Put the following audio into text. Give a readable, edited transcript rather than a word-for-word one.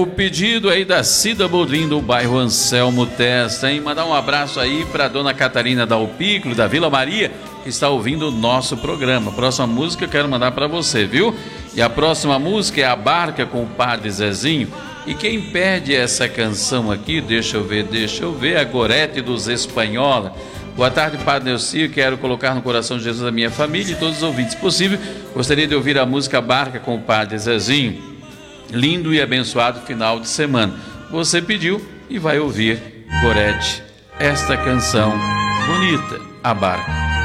o pedido aí da Cida Bodrim do bairro Anselmo Testa, hein? Mandar um abraço aí para dona Catarina Dalpículo, da Vila Maria, que está ouvindo o nosso programa. A próxima música eu quero mandar para você, viu? E a próxima música é A Barca com o Padre Zezinho. E quem pede essa canção aqui, deixa eu ver, a Gorete dos Espanhola. Boa tarde, Padre Neuci, quero colocar no coração de Jesus a minha família e todos os ouvintes. Se possível, gostaria de ouvir a música Barca com o Padre Zezinho. Lindo e abençoado final de semana. Você pediu e vai ouvir, Gorete, esta canção bonita, A Barca.